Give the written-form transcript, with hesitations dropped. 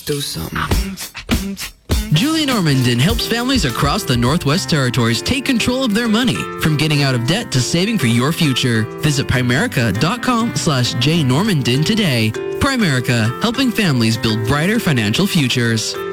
do something. Julie Normandin helps families across the Northwest Territories take control of their money, from getting out of debt to saving for your future. Visit Primerica.com/jnormandin today. Primerica, helping families build brighter financial futures.